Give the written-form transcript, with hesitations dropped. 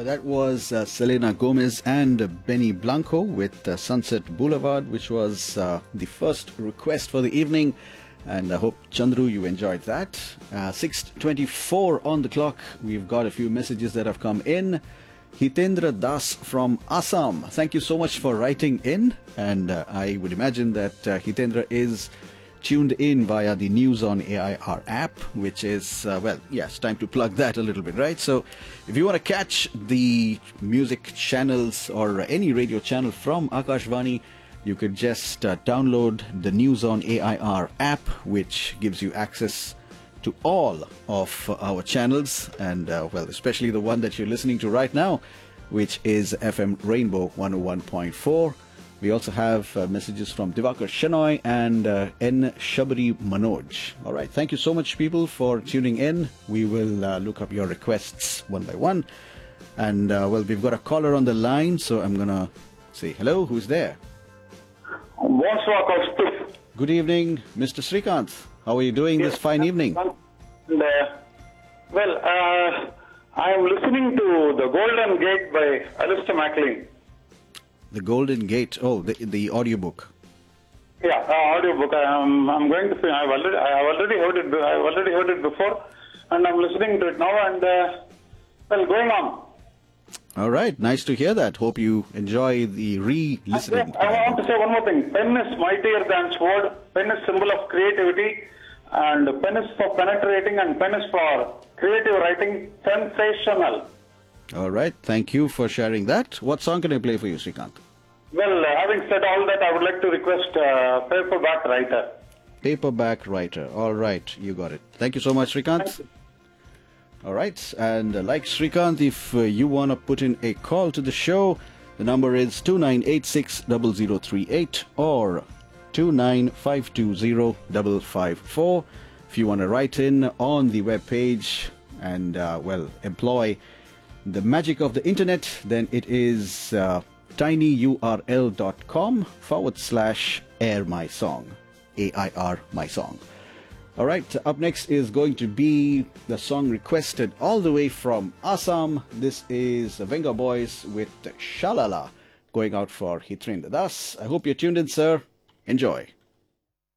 That was Selena Gomez and Benny Blanco with Sunset Boulevard, which was the first request for the evening. And I hope, Chandru, you enjoyed that. 6:24 on the clock. We've got a few messages that have come in. Hitendra Das from Assam. Thank you so much for writing in. And I would imagine that Hitendra is tuned in via the News on AIR app, which is, yes, time to plug that a little bit, right? So if you want to catch the music channels or any radio channel from Akashvani, you could just download the News on AIR app, which gives you access to all of our channels, and especially the one that you're listening to right now, which is FM Rainbow 101.4. We also have messages from Divakar Shenoy and N. Shabari Manoj. All right. Thank you so much, people, for tuning in. We will look up your requests one by one. And, we've got a caller on the line, so I'm going to say hello. Who's there? Bonsoir, Kaustubh. Good evening, Mr. Srikanth. How are you doing this fine evening? I am listening to The Golden Gate by Alistair MacLean. The Golden Gate. Oh, the audiobook. Yeah, audiobook. I'm going to. I've already heard it. I've already heard it before, and I'm listening to it now. And going on. All right, nice to hear that. Hope you enjoy the re-listening. I want to say one more thing. Pen is mightier than sword. Pen is symbol of creativity, and pen is for penetrating, and pen is for creative writing. Sensational. All right, thank you for sharing that. What song can I play for you, Srikanth? Well, having said all that, I would like to request Paperback Writer. Paperback Writer. All right, you got it. Thank you so much, Srikanth. All right, and like Srikanth, if you want to put in a call to the show, the number is 29860038 or 29520 If you want to write in on the web page and, employ the magic of the internet, then it is tinyurl.com/air my song. AIR my song. All right, up next is going to be the song requested all the way from Assam. This is the Venga Boys with Shalala, going out for Hitendra Das. I hope you're tuned in, sir. Enjoy.